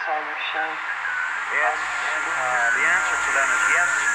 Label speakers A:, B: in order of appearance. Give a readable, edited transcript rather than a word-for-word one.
A: solution?
B: Yes. The answer to them is yes.